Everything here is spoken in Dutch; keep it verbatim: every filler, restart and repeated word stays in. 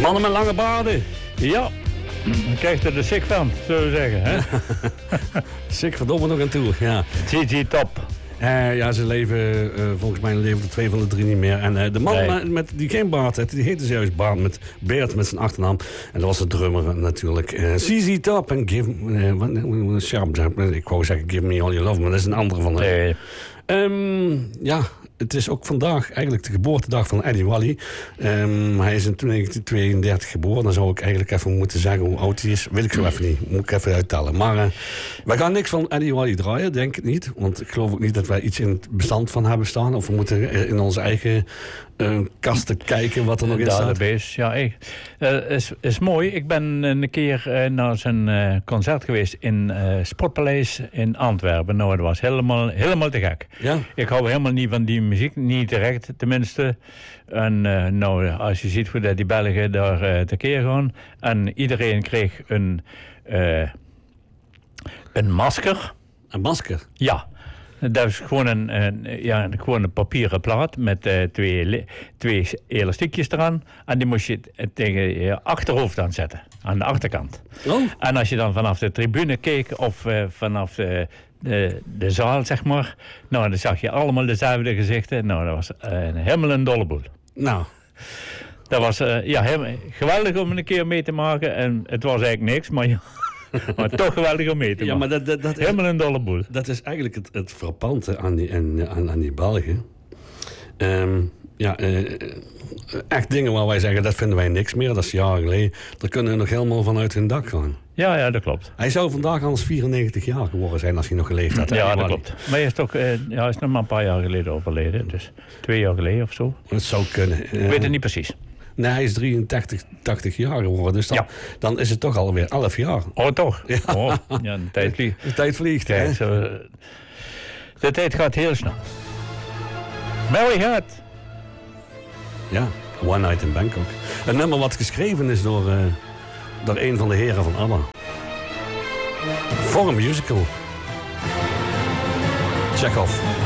Mannen met lange baarden. Ja, dan krijg je er sick van, zullen we zeggen. Hè? Sick verdomme nog aan toe, ja. G G Top. Uh, ja, ze leven, uh, volgens mij leven er twee van de drie niet meer. En uh, de man nee. met, met die geen baard had, die heette juist Baard met Beert met zijn achternaam. En dat was de drummer natuurlijk. Uh, C Z Top en Give... Uh, what, sharp, ik wou zeggen Give Me All Your Love, maar dat is een andere van hem. Nee. Um, ja, het is ook vandaag eigenlijk de geboortedag van Eddie Wally. Um, hij is in negentien tweeëndertig geboren. Dan zou ik eigenlijk even moeten zeggen hoe oud hij is. Weet ik zo even niet. Moet ik even uittellen. Maar uh, wij gaan niks van Eddie Wally draaien, denk ik niet. Want ik geloof ook niet dat wij iets in het bestand van hebben staan. Of we moeten in onze eigen uh, kasten kijken wat er nog in staat. Database, ja. Ik, uh, is, is mooi. Ik ben een keer uh, naar zijn uh, concert geweest in uh, Sportpaleis in Antwerpen. Nou, dat was helemaal, helemaal te gek. Ja? Ik hou helemaal niet van die muziek. Niet direct, tenminste. En uh, nou, als je ziet hoe dat die Belgen daar uh, tekeer gaan. En iedereen kreeg een, uh, een masker. Een masker? Ja. Dat is gewoon een, een, ja, gewoon een papieren plaat met uh, twee, twee elastiekjes eraan. En die moest je tegen je achterhoofd aanzetten, aan de achterkant. Oh. En als je dan vanaf de tribune keek of uh, vanaf de, de, de zaal, zeg maar, nou, dan zag je allemaal dezelfde gezichten. Nou, dat was uh, helemaal een dolle boel. Nou. Dat was uh, ja, helemaal, geweldig om een keer mee te maken. En het was eigenlijk niks, maar ja. Maar toch geweldig om mee te maken. Ja, maar dat, dat, dat helemaal is, een dolle boel. Dat is eigenlijk het, het frappante aan die, aan, aan die Belgen. Um, ja, uh, echt dingen waar wij zeggen, dat vinden wij niks meer. Dat is jaren geleden. Daar kunnen we nog helemaal vanuit hun dak gaan. Ja, ja, dat klopt. Hij zou vandaag al eens vierennegentig jaar geworden zijn als hij nog geleefd had. Ja, dat klopt. Maar hij is toch, uh, ja, hij is nog maar een paar jaar geleden overleden. Dus twee jaar geleden of zo. Het zou kunnen. Uh, Ik weet het niet precies. Nee, hij is drieëntachtig, tachtig jaar geworden. Dus dan, ja. dan is het toch alweer elf jaar. Oh, toch? Ja, oh, ja de tijd vliegt. De tijd vliegt, hè? Zo, de tijd gaat heel snel. Mary Hart. Ja, One Night in Bangkok. Een nummer wat geschreven is door, uh, door een van de heren van ABBA. Voor een musical. Chekhov.